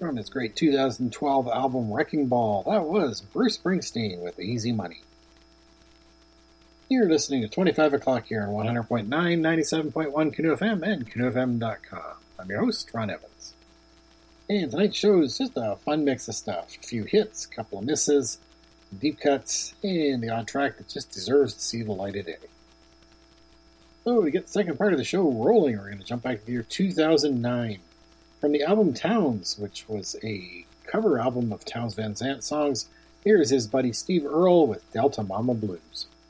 From his great 2012 album Wrecking Ball, that was Bruce Springsteen with Easy Money. You're listening to 25 o'clock here on 100.9, 97.1 Canoe FM and canoefm.com. I'm your host, Ron Evans. And tonight's show is just a fun mix of stuff. A few hits, a couple of misses, deep cuts, and the odd track that just deserves to see the light of day. So to get the second part of the show rolling, we're going to jump back to the year 2009. From the album Towns, which was a cover album of Townes Van Zandt songs, here's his buddy Steve Earle with Delta Mama Blues.